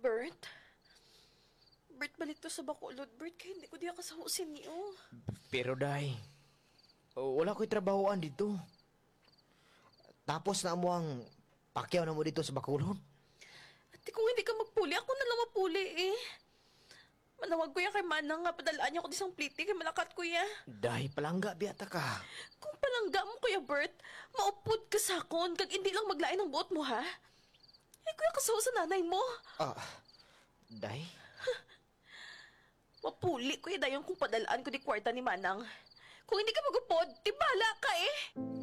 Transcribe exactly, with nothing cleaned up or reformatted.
Bert? Bert, balik to sa Bacolod, Bert, kaya hindi ko diya kasahusin niyo. Pero day, oh, wala ko'y trabahoan dito. Tapos na mo ang pakyaw na mo dito sa Bacolod. Ate, kung hindi ka magpuli, ako na lang mapuli eh. Manawag ko ya kay Manang nga, padalaan niya ako di isang pliti kay malakat ko ya. Day, palangga biyata ka. Kung palangga mo, Kuya Bert, maupod ka sakon, kag hindi lang maglain ang buot mo, ha? Eh, kuya, kasaw sa nanay mo. Ah, day? Mapuli ko dayon kung padalaan ko di kwarta ni Manang. Kung hindi ka magupod, tibala ka eh.